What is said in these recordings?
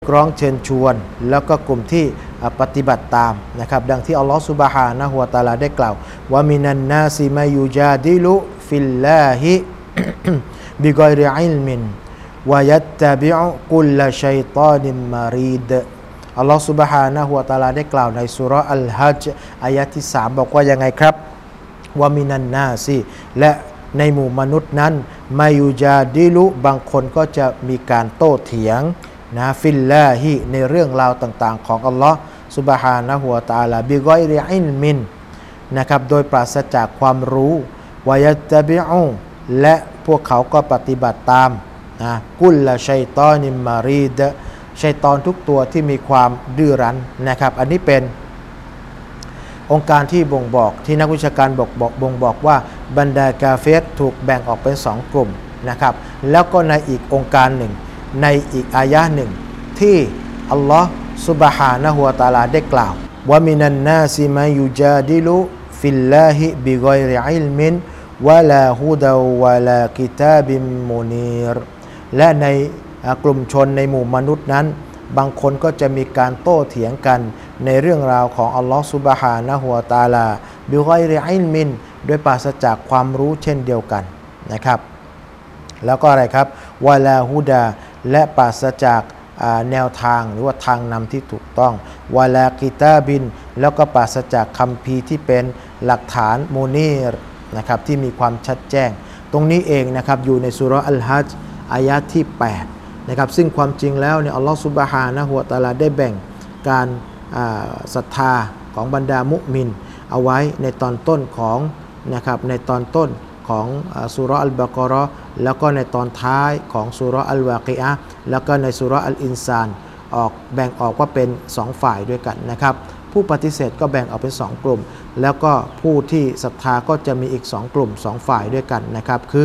ร้องเชิญชวนแล้วก็กลุ่มที่ปฏิบัติตามนะครับดังที่อัลลอฮฺซุบฮานะฮูวะตะอาลาได้กล่าวว่ามินันนาซิมายุจาดิลุฟิลลาฮิบิกอยริอิลมินวะยัตตะบิอุกุลลชัยฏอนิมมารีดอัลลอฮฺซุบฮานะฮูวะตะอาลาได้กล่าวในซูเราะห์อัลฮัจญ์อายะที่3บอกว่ายังไงครับว่ามินันนาซิและในหมู่มนุษย์นั้นมายุจาดิลุบางคนก็จะมีการโต้เถียงนะฟิลลาฮิในเรื่องราวต่างๆของอัลลอฮ์ซุบฮานะฮูวะตะอาลาบิกอยริอิลมินนะครับโดยปราศจากความรู้วะยัตตะบิอุและพวกเขาก็ปฏิบัติตามนะกุลละชัยฏอนิมมารีดชัยฏอนทุกตัวที่มีความดื้อรั้นนะครับอันนี้เป็นองค์การที่บ่งบอกที่นักวิชาการบ่งบอกว่าบรรดากาเฟรถูกแบ่งออกเป็น2กลุ่มนะครับแล้วก็ในอีกองค์การหนึ่งในอีกอายะหนึ่งที่อัลลอฮ์ซุบฮานะฮูวะตะอาลาได้กล่าวว่ามินันนาซิมายุจาดิลุฟิลลาฮิบิกอยริอิลมินวะลาฮุดาวะลากิตาบิมมุนีรและในกลุ่มชนในหมู่มนุษย์นั้นบางคนก็จะมีการโต้เถียงกันในเรื่องราวของอัลลอฮ์ซุบฮานะฮูวะตะอาลาบิกอยริอิลมินโดยปราศจากความรู้เช่นเดียวกันนะครับแล้วก็อะไรครับวะลาฮุดาและปราศจากแนวทางหรือว่าทางนำที่ถูกต้องวะลากิตาบินแล้วก็ปราศจากคัมภีร์ที่เป็นหลักฐานมูนีรนะครับที่มีความชัดแจ้งตรงนี้เองนะครับอยู่ในซูเราะห์อัลฮัจญ์อายะที่8นะครับซึ่งความจริงแล้วเนี่ยอัลลอฮฺซุบฮานะฮูวะตะอาลาได้แบ่งการศรัทธาของบรรดามุมินเอาไว้ในตอนต้นของนะครับในตอนต้นของซูเราะห์อัลบะเกาะเราะห์แล้วก็ในตอนท้ายของซูเราะห์อัลวากิอะห์แล้วก็ในซูเราะห์อัลอินซานแบ่งออกว่าเป็น2ฝ่ายด้วยกันนะครับผู้ปฏิเสธก็แบ่งออกเป็น2กลุ่มแล้วก็ผู้ที่ศรัทธาก็จะมีอีก2กลุ่ม2ฝ่ายด้วยกันนะครับคือ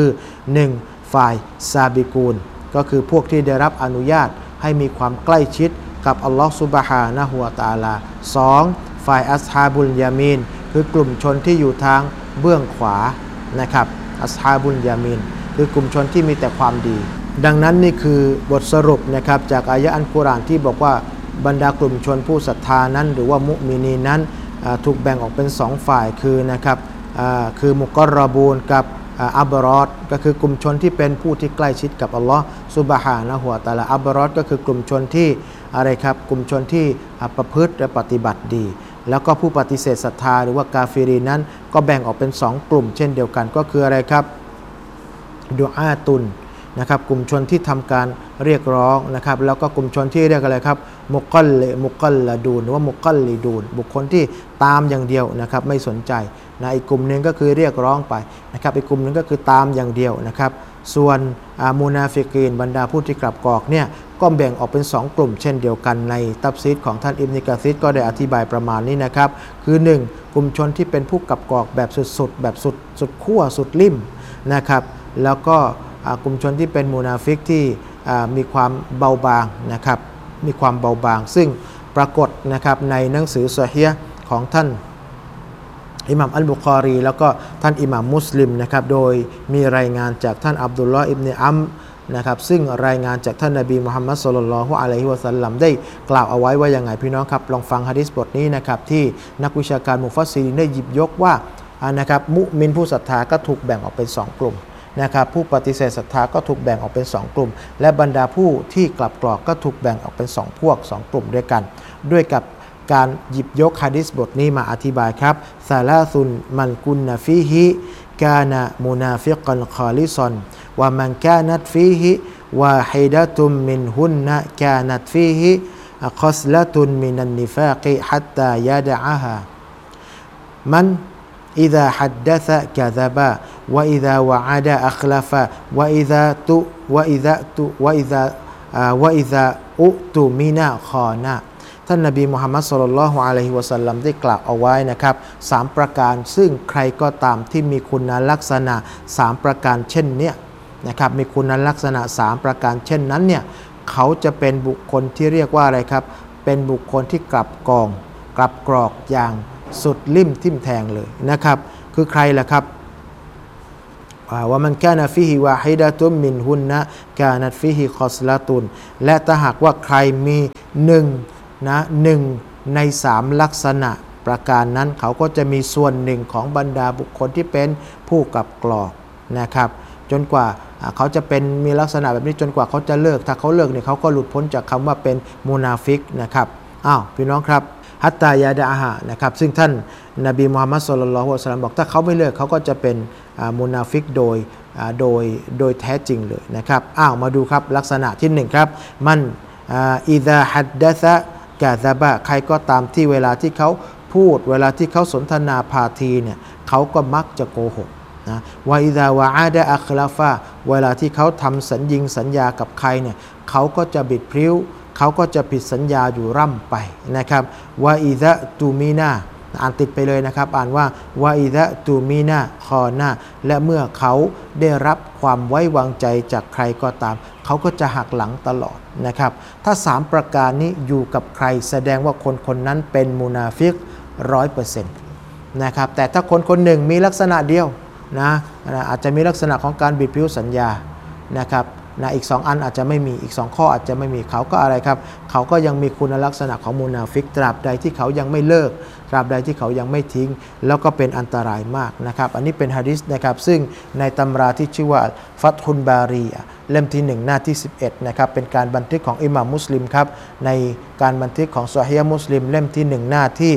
1ฝ่ายซาบิกูนก็คือพวกที่ได้รับอนุญาตให้มีความใกล้ชิดกับอัลลอฮฺซุบฮานะฮูวะตะอาลา2ฝ่ายอัศฮาบุลยามีนคือกลุ่มชนที่อยู่ทางเบื้องขวานะครับอัศฮาบุลยามีนคือกลุ่มชนที่มีแต่ความดีดังนั้นนี่คือบทสรุปนะครับจากอายะอัลกุรอานที่บอกว่าบรรดากลุ่มชนผู้ศรัทธานั้นหรือว่ามุมินีนั้นถูกแบ่งออกเป็น2ฝ่ายคือนะครับคือมุกอรบูนกับอับรอดก็คือกลุ่มชนที่เป็นผู้ที่ใกล้ชิดกับอัลลอฮ์ซุบฮานะฮูวะตะอาลาอับรอดก็คือกลุ่มชนที่อะไรครับกลุ่มชนที่ประพฤติและปฏิบัติดีแล้วก็ผู้ปฏิเสธศรัทธาหรือว่ากาฟิรีนั้นก็แบ่งออกเป็น2กลุ่มเช่นเดียวกันก็คืออะไรครับดุอาตุนนะครับกลุ่มชนที่ทำการเรียกร้องนะครับแล้วก็กลุ่มชนที่เรียกอะไรครับมุกัลละดูนหรือว่ามุกัลลิดูนบุคคลที่ตามอย่างเดียวนะครับไม่สนใจนะอีกกลุ่มหนึ่งก็คือเรียกร้องไปนะครับอีกกลุ่มหนึ่งก็คือตามอย่างเดียวนะครับส่วนมูนาฟิกีนบรรดาผู้ที่กลับกอกเนี่ยก็แบ่งออกเป็น2กลุ่มเช่นเดียวกันในตัฟซีรของท่านอิบนุกะซีรก็ได้อธิบายประมาณนี้นะครับคือ1กลุ่มชนที่เป็นผู้กลับกอกแบบสุดๆแบบสุดขั้วสุดลิ่มนะครับแล้วก็กลุ่มชนที่เป็นมูนาฟิกที่มีความเบาบางนะครับมีความเบาบางซึ่งปรากฏนะครับในหนังสือซอฮีฮ์ของท่านอิหม่ามอัลบุคอรีแล้วก็ท่านอิหม่ามมุสลิมนะครับโดยมีรายงานจากท่านอับดุลลอฮ์อิบนุอัมรนะครับซึ่งรายงานจากท่านนบีมุฮัมมัดศ็อลลัลลอฮุอะลัยฮิวะซัลลัมได้กล่าวเอาไว้ว่าอย่างไงพี่น้องครับลองฟังหะดีษบทนี้นะครับที่นักวิชาการมุฟัสซิรินได้หยิบยกว่านะครับมุมินผู้ศรัทธาก็ถูกแบ่งออกเป็น2กลุ่มนะครับผู้ปฏิเสธศรัทธาก็ถูกแบ่งออกเป็น2กลุ่มและบรรดาผู้ที่กลับกรอกก็ถูกแบ่งออกเป็น2พวก2กลุ่มด้วยกันด้วยกับการหยิบยกหะดีษบทนี้มาอธิบายครับซาลาซุนมันกุนนะฟีฮิกานะมุนาฟิกันคอลิซอนวะมันกานัตฟีฮิวาฮิดะตุมมินฮุนนะกานัตฟีฮิคัสละตุนมินันนิฟากิฮัตตายะดะอะฮามันإذا حدث كذب وإذا وعد أخلف وإذا أؤتمن خانท่านนบีมุฮัมมัดศ็อลลัลลอฮุอะลัยฮิวะซัลลัมได้กล่าวเอาไว้นะครับ3ประการซึ่งใครก็ตามที่มีคุณลักษณะ3ประการเช่นเนี้ยนะครับมีคุณลักษณะ3ประการเช่นนั้นเนี่ยเขาจะเป็นบุคคลที่เรียกว่าอะไรครับเป็นบุคคลที่กลับกรอกอย่างสุดลิ่มทิ่มแทงเลยนะครับคือใครล่ะครับว่ามันกานะฟีฮิวาฮิดะตุมมินฮุนนะกานัตฟีฮิคอสละตุนและถ้าหากว่าใครมีหนึ่งใน3ลักษณะประการนั้นเขาก็จะมีส่วนหนึ่งของบรรดาบุคคลที่เป็นผู้กับกรอกนะครับจนกว่าเขาจะเป็นมีลักษณะแบบนี้จนกว่าเขาจะเลิกถ้าเขาเลิกเนี่ยเขาก็หลุดพ้นจากคำว่าเป็นมุนาฟิกนะครับพี่น้องครับฮัตตายาดะฮะนะครับซึ่งท่านนบีมุฮัมมัดศ็อลลัลลอฮุอะลัยฮิวะซัลลัมบอกถ้าเขาไม่เลิกเขาก็จะเป็นมุนาฟิกโดยแท้จริงเลยนะครับมาดูครับลักษณะที่1ครับมันอิซาฮัดดะซะกะซะบะใครก็ตามที่เวลาที่เขาพูดเวลาที่เขาสนทนาพาทีเนี่ยเขาก็มักจะโกหกนะวะอิซาวะอาดะอัคลาฟะเวลาที่เขาทำสัญญากับใครเนี่ยเขาก็จะบิดพริ้วเขาก็จะผิดสัญญาอยู่ร่ำไปนะครับวะอิซะตูมีนาอ่านติดไปเลยนะครับอ่านว่าวะอิซะตูมีนาคอนาและเมื่อเขาได้รับความไว้วางใจจากใครก็ตามเขาก็จะหักหลังตลอดนะครับถ้า3ประการนี้อยู่กับใครแสดงว่าคนนั้นเป็นมุนาฟิก 100% นะครับแต่ถ้าคนหนึ่งมีลักษณะเดียวนะอาจจะมีลักษณะของการบิดพริ้วสัญญานะครับอีก2อันอาจจะไม่มีอีก2ข้ออาจจะไม่มีเขาก็อะไรครับเขาก็ยังมีคุณลักษณะของมุนาฟิกตราบใดที่เขายังไม่เลิกตราบใดที่เขายังไม่ทิ้งแล้วก็เป็นอันตรายมากนะครับอันนี้เป็นหะดีษนะครับซึ่งในตำราที่ชื่อว่าฟัตฮุลบารีเล่มที่1หน้าที่11นะครับเป็นการบันทึกของอิหม่ามมุสลิมครับในการบันทึกของซอฮีฮ์มุสลิมเล่มที่1หน้าที่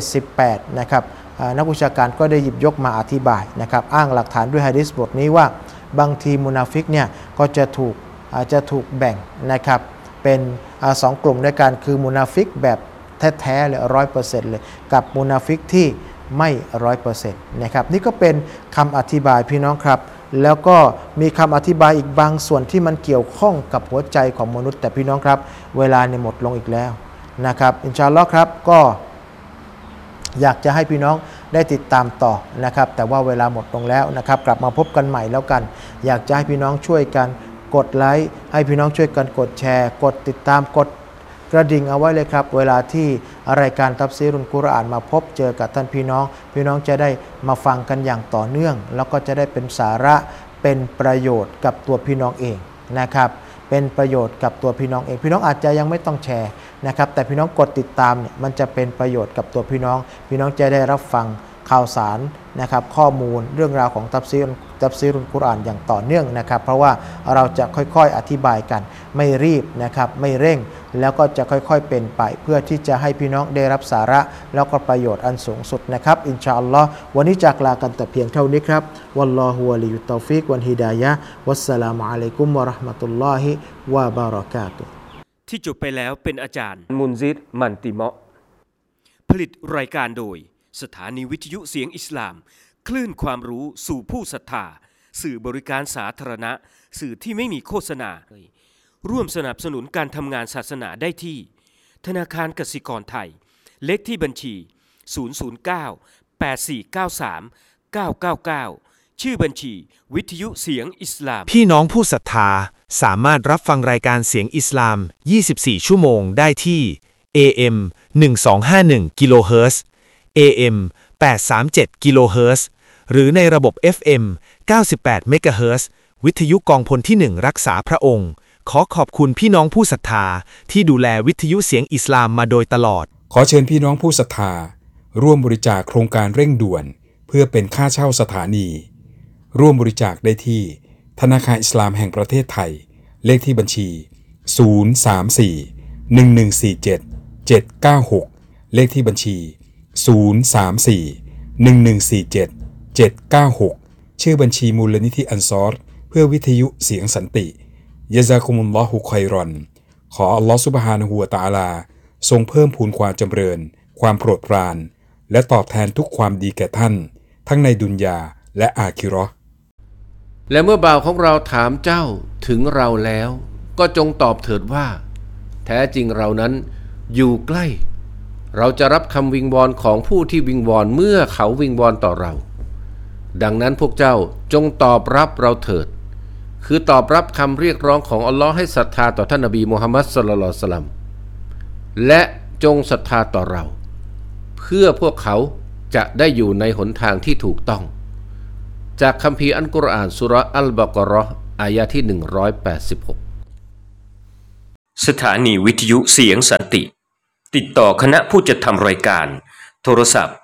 78นะครับนักวิชาการก็ได้หยิบยกมาอธิบายนะครับอ้างหลักฐานด้วยหะดีษบทนี้ว่าบางทีมุนาฟิกเนี่ยก็จะถูกแบ่งนะครับเป็น2 กลุ่มด้วยกันคือมุนาฟิกแบบแท้ๆเลย 100% เลยกับมุนาฟิกที่ไม่ 100% นะครับนี่ก็เป็นคำอธิบายพี่น้องครับแล้วก็มีคำอธิบายอีกบางส่วนที่มันเกี่ยวข้องกับหัวใจของมนุษย์แต่พี่น้องครับเวลาเนี่ยหมดลงอีกแล้วนะครับอินชาอัลลอฮ์ครับก็อยากจะให้พี่น้องได้ติดตามต่อนะครับแต่ว่าเวลาหมดลงแล้วนะครับกลับมาพบกันใหม่แล้วกันอยากจะให้พี่น้องช่วยกันกดไลค์ให้พี่น้องช่วยกันกดแชร์กดติดตามกดกระดิ่งเอาไว้เลยครับเวลาที่รายการตัฟซีรุลกุรอานมาพบเจอกับท่านพี่น้องจะได้มาฟังกันอย่างต่อเนื่องแล้วก็จะได้เป็นสาระเป็นประโยชน์กับตัวพี่น้องเองนะครับเป็นประโยชน์กับตัวพี่น้องเองพี่น้องอาจจะยังไม่ต้องแชร์นะครับแต่พี่น้องกดติดตามเนี่ยมันจะเป็นประโยชน์กับตัวพี่น้องจะได้รับฟังข่าวสารนะครับข้อมูลเรื่องราวของตัฟซีรุลกุรอานอย่างต่อเนื่องนะครับเพราะว่าเราจะค่อยๆอธิบายกันไม่รีบนะครับไม่เร่งแล้วก็จะค่อยๆเป็นไปเพื่อที่จะให้พี่น้องได้รับสาระแล้วก็ประโยชน์อันสูงสุดนะครับอินชาอัลลอฮ์วันนี้จากลากันแต่เพียงเท่านี้ครับวัลลอฮุวะลิยุตตอฟิกวันฮิดายะฮ์วัสสลามุอะลัยกุมวะเราะห์มะตุลลอฮิวะบะเราะกาตุฮ์ที่จบไปแล้วเป็นอาจารย์มุนซิรมันติเมาะผลิตรายการโดยสถานีวิทยุเสียงอิสลามคลื่นความรู้สู่ผู้ศรัทธาสื่อบริการสาธารณะสื่อที่ไม่มีโฆษณาร่วมสนับสนุนการทำงานศาสนาได้ที่ธนาคารกสิกรไทยเลขที่บัญชี009-8493-999ชื่อบัญชีวิทยุเสียงอิสลามพี่น้องผู้ศรัทธาสามารถรับฟังรายการเสียงอิสลาม24ชั่วโมงได้ที่ AM 1251กิโลเฮิรตซ์ AM 837กิโลเฮิรตซ์หรือในระบบ FM 98เมกะเฮิรตซ์วิทยุกองพลที่1รักษาพระองค์ขอขอบคุณพี่น้องผู้ศรัทธาที่ดูแลวิทยุเสียงอิสลามมาโดยตลอดขอเชิญพี่น้องผู้ศรัทธาร่วมบริจาคโครงการเร่งด่วนเพื่อเป็นค่าเช่าสถานีร่วมบริจาคได้ที่ธนาคารอิสลามแห่งประเทศไทยเลขที่บัญชี034-1147-796เลขที่บัญชี034-1147-796ชื่อบัญชีมูลนิธิอันซอรเพื่อวิทยุเสียงสันติยะซากุมุลลอฮุค็อยรอนขออัลลอฮฺซุบฮานะฮูวะตะอาลาทรงเพิ่มพูนความจำเริญความโปรดปรานและตอบแทนทุกความดีแก่ท่านทั้งในดุนยาและอาคิเราะห์และเมื่อบ่าวของเราถามเจ้าถึงเราแล้วก็จงตอบเถิดว่าแท้จริงเรานั้นอยู่ใกล้เราจะรับคำวิงวอนของผู้ที่วิงวอนเมื่อเขาวิงวอนต่อเราดังนั้นพวกเจ้าจงตอบรับเราเถิดคือตอบรับคำเรียกร้องของอัลลอฮ์ให้ศรัทธาต่อท่านนบีมุฮัมมัดศ็อลลัลลอฮุอะลัยฮิวะซัลลัมและจงศรัทธาต่อเราเพื่อพวกเขาจะได้อยู่ในหนทางที่ถูกต้องจากคัมภีร์อัลกุรอานสุเราะห์อัลบะเกาะห์อายะที่186 สถานีวิทยุเสียงสันติติดต่อคณะผู้จัดทำรายการโทรศัพท์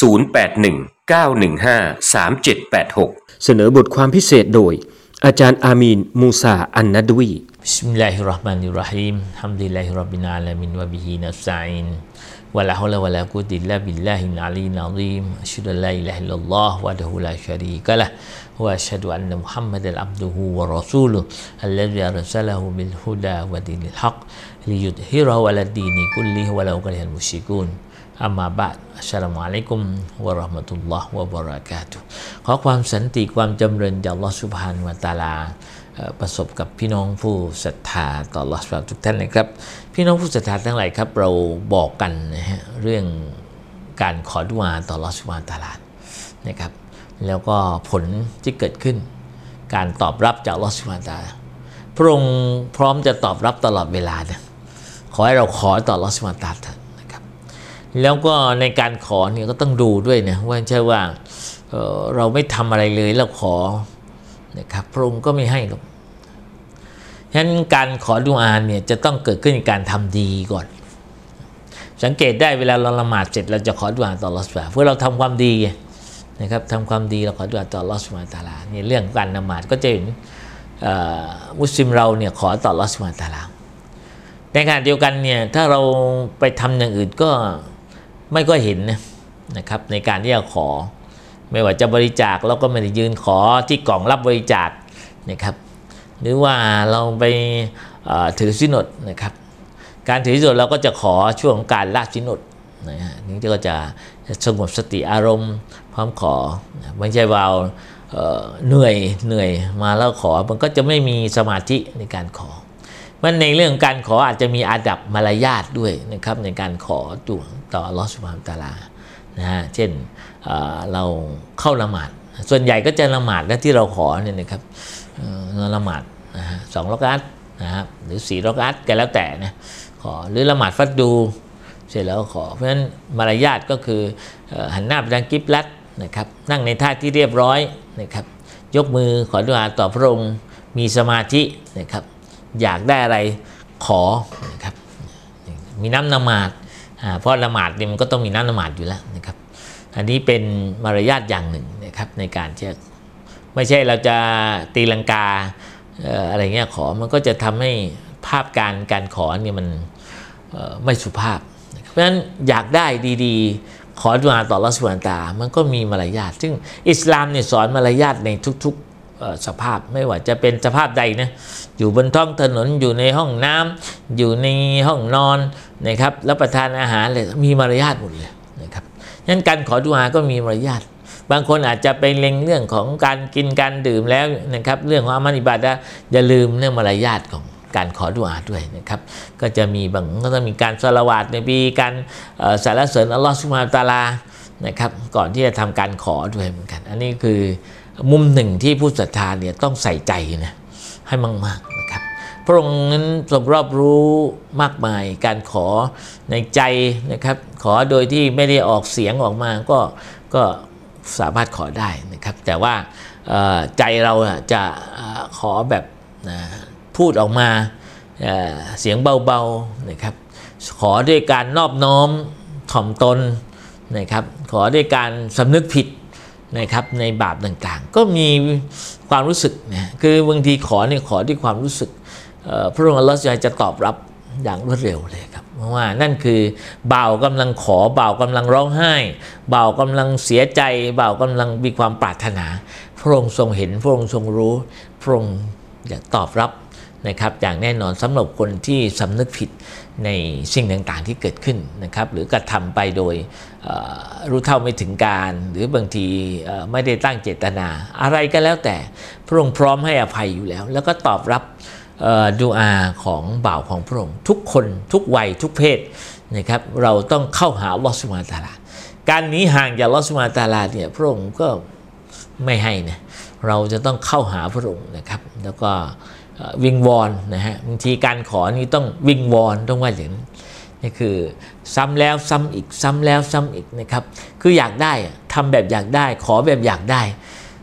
0819153786เสนอบทความพิเศษโดยอาจารย์อามีนมูซาอันนัดวีบิสมิลลาฮิรเราะห์มานิรเราะฮีมฮัมดุลิลลาฮิร็อบบิลอาลามีนวะบิฮินัสตะอีนวะลาฮาวละวะลากุวะตะอิลลาบิลลาฮิลอะลียลอะซีมอัชฮะดุอัลลาอิลาฮะอิลลัลลอฮวะดะฮูลาชะรีกะละฮ์วะอัชฮะดุอันนะมุฮัมมัดันอับดุฮูวะรอซูลุฮุอัลลซีอัรซะละฮูบิลฮุดาวะดีนิลฮักลิยุฎฮิเราะฮุอะลัดดีนิกุลลิฮิวะลาอุกะริฮัลมุชริกูนอัมมาบะดอัสสลามุอะลัยกุมวะเราะห์มะตุลลอฮ์วะบะเราะกาตุฮ์ขอความสันติความจำเริญจากอัลเลาะห์ซุบฮานะฮูวะตะอาลาประสบกับพี่น้องผู้ศรัทธาต่ออัลเลาะห์ซุบฮานะฮูวะตะอาลาทุกท่านนะครับพี่น้องผู้ศรัทธาทั้งหลายครับเราบอกกันนะฮะเรื่องการขอดุอาต่ออัลเลาะห์ซุบฮานะฮูวะตะอาลานะครับแล้วก็ผลที่เกิดขึ้นการตอบรับจากอัลเลาะห์ซุบฮานะฮูวะตะอาลาพระองค์พร้อมจะตอบรับตลอดเวลานะขอให้เราขอต่ออัลเลาะห์ซุบฮานะฮูวะตะอาลานะครับแล้วก็ในการขอเนี่ยก็ต้องดูด้วยนะว่าใช่ว่าเราไม่ทำอะไรเลยแล้วขอนะครับพระองค์ก็ไม่ให้หรอกฉะนั้นการขอดุอาเนี่ยจะต้องเกิดขึ้นในการทำดีก่อนสังเกตได้เวลาเราละหมาดเสร็จเราจะขอดุอาต่ออัลเลาะห์ซุบฮานะฮูวะตะอาลาเพื่อเราทำความดีนะครับทำความดีเราขอดุอาต่ออัลเลาะห์ซุบฮานะฮูวะตะอาลาเนี่ยเรื่องการละหมาดก็จะเห็นมุสลิมเราเนี่ยขอต่ออัลเลาะห์ซุบฮานะฮูวะตะอาลาในขณะเดียวกันเนี่ยถ้าเราไปทำอย่างอื่นก็ไม่ก็เห็นนะครับในการที่จะขอไม่ว่าจะบริจาคเราก็ไม่ได้ยืนขอที่กล่องรับบริจาคนะครับหรือว่าเราไปถือศีลอดนะครับการถือศีลอดเราก็จะขอช่วงของการละศีลอดนะฮะนี่ก็จะสงบสติอารมณ์พร้อมขอไม่ใช่ว่าเหนื่อยมาแล้วขอมันก็จะไม่มีสมาธิในการขอมันในเรื่องการขออาจจะมีอาดับมารยาทด้วยนะครับในการขอต่ออัลเลาะห์ซุบฮานะฮูวะตะอาลานะฮะเช่นเราเข้าละหมาดส่วนใหญ่ก็จะละหมาดและที่เราขอเนี่ยนะครับเราละหมาดนะฮะ2 รอกะอัตนะครับหรือ4 รอกะอัตก็แล้วแต่นะขอหรือละหมาดฟัดดูเสร็จแล้วขอเพราะฉะนั้นมารยาทก็คือหันหน้าไปทางกิบลัตนะครับนั่งในท่าที่เรียบร้อยนะครับยกมือขอดุอาต่อพระองค์มีสมาธินะครับอยากได้อะไรขอนะครับมีน้ำละหมาดเพราะละหมาดเนี่ยมันก็ต้องมีน้ำละหมาดอยู่แล้วนะครับอันนี้เป็นมารยาทอย่างหนึ่งนะครับในการที่ไม่ใช่เราจะตีลังกาอะไรเงี้ยขอมันก็จะทำให้ภาพการขอเนี่ยมันไม่สุภาพเพราะฉะนั้นอยากได้ดีๆขอดุอาต่ออัลเลาะห์ซุบฮานะฮูวะตะอาลามันก็มีมารยาทซึ่งอิสลามเนี่ยสอนมารยาทในทุกๆสภาพไม่ว่าจะเป็นสภาพใดนะอยู่บนท้องถนนอยู่ในห้องน้ำอยู่ในห้องนอนนะครับรับประทานอาหารเลยมีมารยาทหมดเลยนะครับงั้นการขอดุอาก็มีมารยาทบางคนอาจจะไปเล็งเรื่องของการกินการดื่มแล้วนะครับเรื่องของอามัลอิบาดะห์อย่าลืมเรื่องมารยาทของการขอดุอาด้วยนะครับก็จะมีบางก็ต้องมีการศอลาวาตนบีการสรรเสริญอัลเลาะห์ซุบฮานะฮูวะตะอาลานะครับก่อนที่จะทำการขอด้วยเหมือนกันอันนี้คือมุมหนึ่งที่ผู้ศรัทธาเนี่ยต้องใส่ใจนะให้มากๆนะครับพระองค์นั้นทรงรอบรู้มากมายการขอในใจนะครับขอโดยที่ไม่ได้ออกเสียงออกมาก็สามารถขอได้นะครับแต่ว่าใจเราจะขอแบบพูดออกมาเสียงเบาๆนะครับขอด้วยการนอบน้อมถ่อมตนนะครับขอด้วยการสำนึกผิดนะครับในบาปต่างๆก็มีความรู้สึกนะคือบางทีขอด้วยความรู้สึกพระองค์อัลเลาะห์จะตอบรับอย่างรวดเร็วเลยครับเพราะว่านั่นคือบ่าวกำลังขอบ่าวกำลังร้องไห้บ่าวกำลังเสียใจบ่าวกำลังมีความปรารถนาพระองค์ทรงเห็นพระองค์ทรงรู้พระองค์จะตอบรับนะครับอย่างแน่นอนสำหรับคนที่สำนึกผิดในสิ่งต่างๆที่เกิดขึ้นนะครับหรือกระทำไปโดยรู้เท่าไม่ถึงการหรือบางทีไม่ได้ตั้งเจตนาอะไรก็แล้วแต่พระองค์พร้อมให้อภัยอยู่แล้วแล้วก็ตอบรับดุอาของบ่าวของพระองค์ทุกคนทุกวัยทุกเพศนะครับเราต้องเข้าหาอัลเลาะห์ซุบฮานะฮูวะตะอาลาการหนีห่างจากอัลเลาะห์ซุบฮานะฮูวะตะอาลาเนี่ยพระองค์ก็ไม่ให้นะเราจะต้องเข้าหาพระองค์นะครับแล้วก็วิงวอนนะฮะบางทีการขอนี่ต้องวิงวอนต้องว่าอย่างนั้นนี่คือซ้ำแล้วซ้ำอีกซ้ำแล้วซ้ำอีกนะครับคืออยากได้ทำแบบอยากได้ขอแบบอยากได้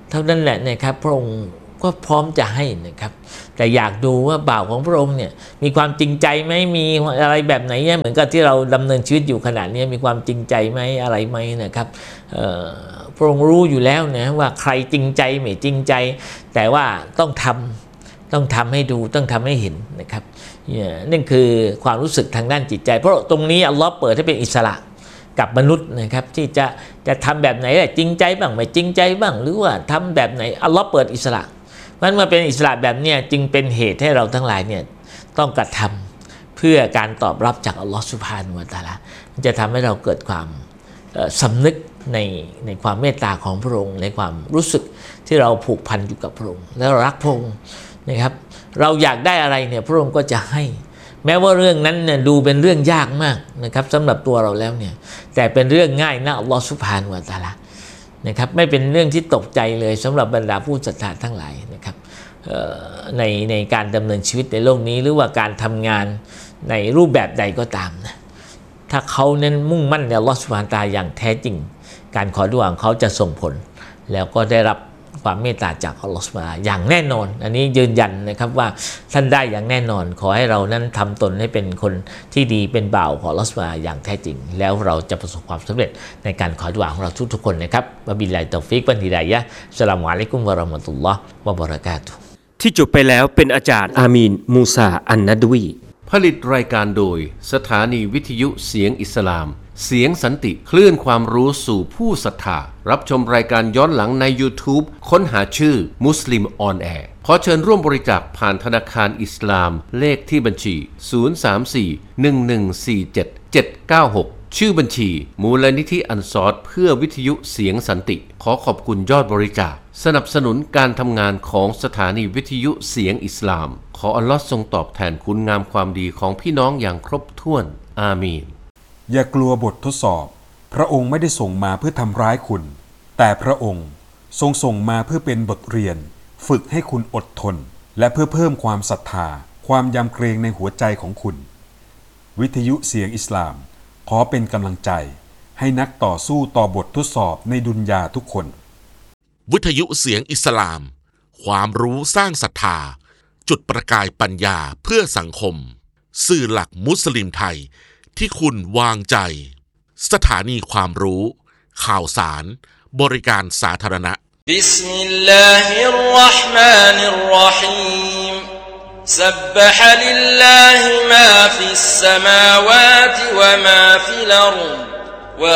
เท่านั้นแหละนะครับพระองค์ก็พร้อมจะให้นะครับแต่อยากดูว่าบ่าวของพระองค์เนี่ยมีความจริงใจไหมมีอะไรแบบไหนเนี่ยเหมือนกับที่เราดำเนินชีวิตอยู่ขณะนี้มีความจริงใจไหมอะไรไหมนะครับพระองค์รู้อยู่แล้วนะว่าใครจริงใจไม่จริงใจแต่ว่าต้องทำให้ดูต้องทำให้เห็นนะครับนั่นคือความรู้สึกทางด้านจิตใจเพราะตรงนี้อัลลอฮ์เปิดให้เป็นอิสระกับมนุษย์นะครับที่จะทำแบบไหนจริงใจบ้างไม่จริงใจบ้างหรือว่าทำแบบไหนอัลลอฮ์เปิดอิสระมันมาเป็นอิสระแบบนี้จึงเป็นเหตุให้เราทั้งหลายเนี่ยต้องกระทำเพื่อการตอบรับจากอัลลอฮ์ซุบฮานะฮูวะตะอาลาจะทำให้เราเกิดความสำนึกในความเมตตาของพระองค์ในความรู้สึกที่เราผูกพันอยู่กับพระองค์แล้วรักพระองค์นะครับเราอยากได้อะไรเนี่ยพระองค์ก็จะให้แม้ว่าเรื่องนั้นเนี่ยดูเป็นเรื่องยากมากนะครับสำหรับตัวเราแล้วเนี่ยแต่เป็นเรื่องง่ายนะอัลลอฮฺซุบฮานะฮูวะตะอาลานะครับไม่เป็นเรื่องที่ตกใจเลยสำหรับบรรดาผู้ศรัทธาทั้งหลายนะครับในการดำเนินชีวิตในโลกนี้หรือว่าการทำงานในรูปแบบใดก็ตามนะถ้าเขาเน้นมุ่งมั่นในอัลลอฮฺซุบฮานะฮูวะตะอาลาอย่างแท้จริงการขอดุอาของเขาจะส่งผลแล้วก็ได้รับความเมตตาจากอัลลอฮฺซุบฮานะฮูวะตะอาลาอย่างแน่นอนอันนี้ยืนยันนะครับว่าท่านได้อย่างแน่นอนขอให้เรานั้นทำตนให้เป็นคนที่ดีเป็นบ่าวของอัลลอฮฺซุบฮานะฮูวะตะอาลาอย่างแท้จริงแล้วเราจะประสบความสำเร็จในการขอดุอาของเราทุกๆคนนะครับวะบิลลาฮิตตอฟิกวันฮิดายะฮ์อัสสลามุอะลัยกุมวะเราะห์มะตุลลอฮ์วะบะเราะกาตุฮ์ที่จบไปแล้วเป็นอาจารย์อามีนมูซาอันนัดวีผลิตรายการโดยสถานีวิทยุเสียงอิสลามเสียงสันติคลื่นความรู้สู่ผู้ศรัทธารับชมรายการย้อนหลังใน YouTube ค้นหาชื่อมุสลิมออนแอร์ขอเชิญร่วมบริจาคผ่านธนาคารอิสลามเลขที่บัญชี 034-1147-796 ชื่อบัญชีมูลนิธิอันซอรเพื่อวิทยุเสียงสันติขอขอบคุณยอดบริจาคสนับสนุนการทำงานของสถานีวิทยุเสียงอิสลามขออัลลอฮ์ทรงตอบแทนคุณงามความดีของพี่น้องอย่างครบถ้วนอามีนอย่ากลัวบททดสอบพระองค์ไม่ได้ส่งมาเพื่อทำร้ายคุณแต่พระองค์ทรงส่งมาเพื่อเป็นบทเรียนฝึกให้คุณอดทนและเพื่อเพิ่มความศรัทธาความยำเกรงในหัวใจของคุณวิทยุเสียงอิสลามขอเป็นกำลังใจให้นักต่อสู้ต่อบททดสอบในดุนยาทุกคนวิทยุเสียงอิสลามความรู้สร้างศรัทธาจุดประกายปัญญาเพื่อสังคมสื่อหลักมุสลิมไทยที่คุณวางใจสถานีความรู้ข่าวสารบริการสาธารณะบิสมิลลาฮิรเราะห์มานิรเราะฮีมซับบะฮะลิลลาฮิมาฟิสสมาวาติวะมาฟิลอัรฎ